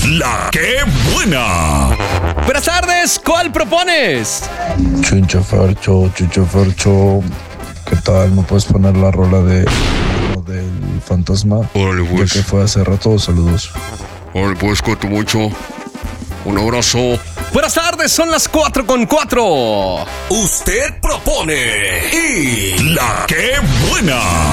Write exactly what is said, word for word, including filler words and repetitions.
La que buena. Buenas tardes, ¿cuál propones? Chuncho Fercho, Chucho Fercho, ¿qué tal? ¿Me puedes poner la rola de del fantasma? Órale, pues. Ya que fue hace rato, saludos. Órale, pues, cuento mucho. Un abrazo. Buenas tardes, son las cuatro con cuatro. Usted propone y la que buena.